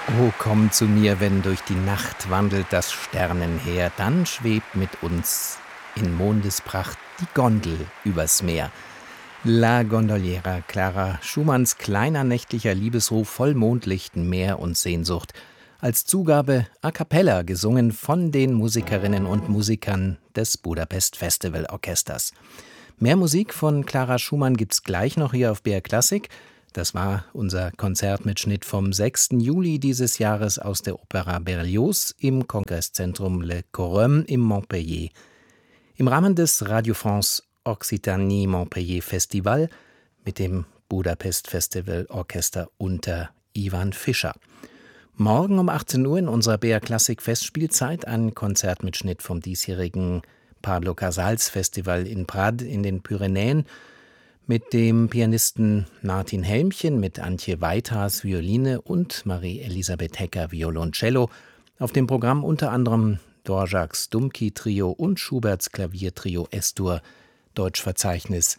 Oh, komm zu mir, wenn durch die Nacht wandelt das Sternenheer, dann schwebt mit uns in Mondespracht die Gondel übers Meer. La Gondoliera, Clara Schumanns kleiner nächtlicher Liebesruf voll Mondlicht, Meer und Sehnsucht. Als Zugabe a cappella gesungen von den Musikerinnen und Musikern des Budapest Festival Orchesters. Mehr Musik von Clara Schumann gibt's gleich noch hier auf BR Klassik. Das war unser Konzertmitschnitt vom 6. Juli dieses Jahres aus der Opera Berlioz im Kongresszentrum Le Corum im Montpellier. Im Rahmen des Radio France Occitanie Montpellier Festival mit dem Budapest Festival Orchester unter Ivan Fischer. Morgen um 18 Uhr in unserer BR Klassik Festspielzeit ein Konzertmitschnitt vom diesjährigen Pablo Casals Festival in Prades in den Pyrenäen mit dem Pianisten Martin Helmchen, mit Antje Weithas Violine und Marie-Elisabeth Hecker Violoncello. Auf dem Programm unter anderem Dvořáks Dumki-Trio und Schuberts Klaviertrio S-Dur, Deutschverzeichnis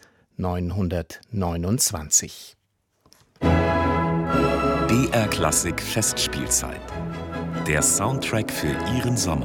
929. BR Klassik Festspielzeit. Der Soundtrack für Ihren Sommer.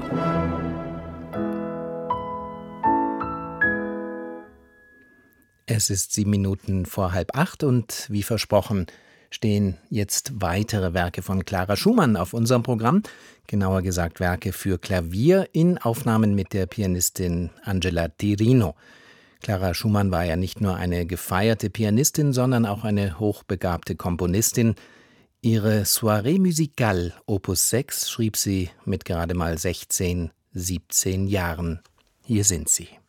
Es ist 7 Minuten vor 7:30 und wie versprochen stehen jetzt weitere Werke von Clara Schumann auf unserem Programm. Genauer gesagt Werke für Klavier in Aufnahmen mit der Pianistin Angela Tirino. Clara Schumann war ja nicht nur eine gefeierte Pianistin, sondern auch eine hochbegabte Komponistin. Ihre Soirée musicale Opus 6 schrieb sie mit gerade mal 16, 17 Jahren. Hier sind sie.